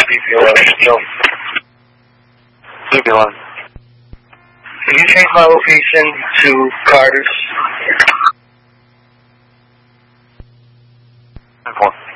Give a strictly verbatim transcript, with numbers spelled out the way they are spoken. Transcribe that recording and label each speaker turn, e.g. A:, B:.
A: B P one. No.
B: B P one.
A: Can you change my location to Carter's?
B: ten four.